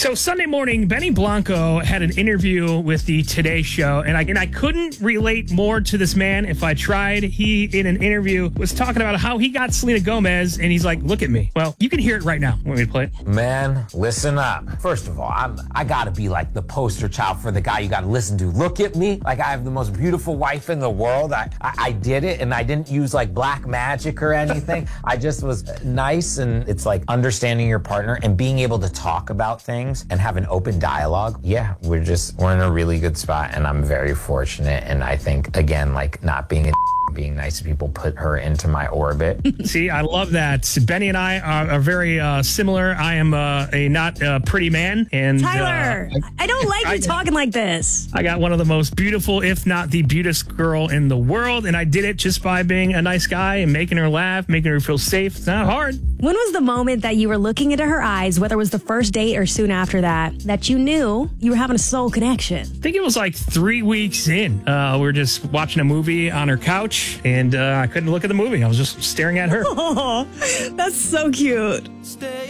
So Sunday morning, Benny Blanco had an interview with the Today Show, and I couldn't relate more to this man if I tried. He, in an interview, was talking about how he got Selena Gomez, and he's like, look at me. Well, you can hear it right now. Want me to play it? Man, listen up. First of all, I gotta be like the poster child for the guy you gotta listen to. Look at me. Like, I have the most beautiful wife in the world. I did it, and I didn't use like black magic or anything. I just was nice, and it's like understanding your partner and being able to talk about things and have an open dialogue. Yeah, we're in a really good spot, and I'm very fortunate. And I think, again, like not being a being nice to people put her into my orbit. See, I love that. Benny and I are very similar. I am a not pretty man. And Tyler, I don't like you talking like this. I got one of the most beautiful, if not the beautiful girl in the world. And I did it just by being a nice guy and making her laugh, making her feel safe. It's not hard. When was the moment that you were looking into her eyes, whether it was the first date or soon after that you knew you were having a soul connection? I think it was like 3 weeks in. We were just watching a movie on her couch, and I couldn't look at the movie. I was just staring at her. Oh, that's so cute.